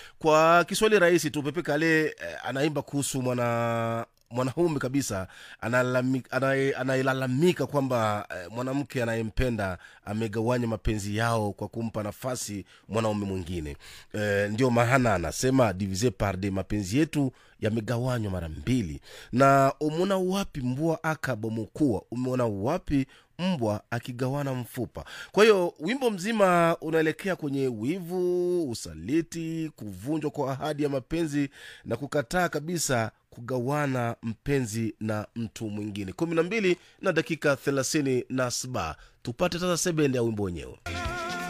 Kwa Kiswahili rahisi tu, Pepe Kale anaimba kuhusu mwanaume kabisa anayelalamika kwamba mwanamke anayempenda amegawanya mapenzi yao kwa kumpa nafasi mwanaume mwingine. Ndio maana anasema divisé par deux, mapenzi yetu yamegawanywa mara mbili. Na umeona wapi mbwa akabomokuwa? Umeona wapi mbwa akigawana mfupa? Kwa hiyo wimbo mzima unaelekea kwenye wivu, usaliti, kuvunjwa kwa ahadi ya mapenzi na kukataa kabisa kugawana mpenzi na mtu mwingine. 12 na dakika 37. Tupate sasa sebendi ya wimbo wenyewe.